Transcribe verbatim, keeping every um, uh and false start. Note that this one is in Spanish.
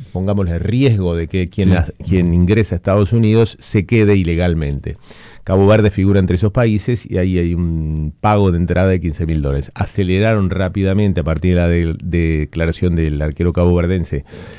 pongámosle, riesgo de que quien, Sí. ha- quien ingresa a Estados Unidos se quede ilegalmente. Cabo Verde figura entre esos países y ahí hay un pago de entrada de quince mil dólares. Aceleraron rápidamente a partir de la de- declaración del arquero caboverdense